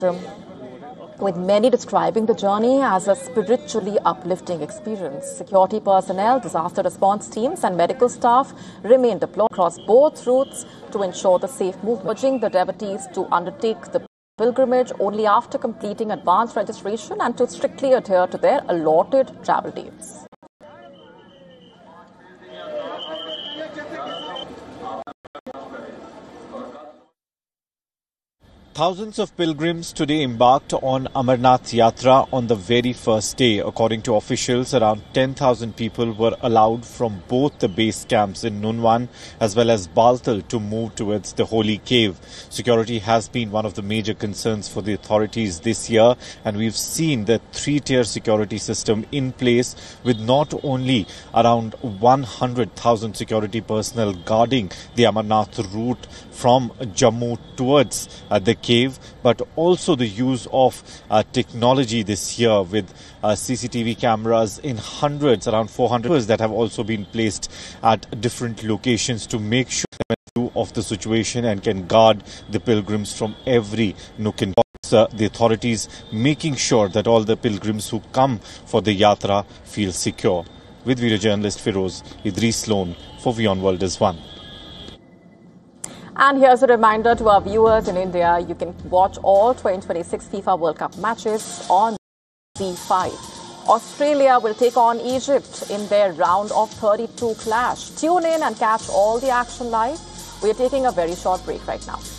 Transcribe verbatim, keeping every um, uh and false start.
with many describing the journey as a spiritually uplifting experience. Security personnel, disaster response teams and medical staff remain deployed across both routes to ensure the safe movement, urging the devotees to undertake the pilgrimage only after completing advance registration and to strictly adhere to their allotted travel dates. Thousands of pilgrims today embarked on Amarnath Yatra on the very first day. According to officials, around ten thousand people were allowed from both the base camps in Nunwan as well as Baltal to move towards the holy cave. Security has been one of the major concerns for the authorities this year, and we've seen the three-tier security system in place with not only around one hundred thousand security personnel guarding the Amarnath route from Jammu towards uh, the cave, but also the use of uh, technology this year with uh, C C T V cameras in hundreds, around four hundred that have also been placed at different locations to make sure of the situation and can guard the pilgrims from every nook and corner. Uh, the authorities making sure that all the pilgrims who come for the yatra feel secure. With video journalist Firoz Idris Sloan for WION World is One. And here's a reminder to our viewers in India, you can watch all twenty twenty-six FIFA World Cup matches on Z five. Australia will take on Egypt in their round of thirty-two clash. Tune in and catch all the action live. We're taking a very short break right now.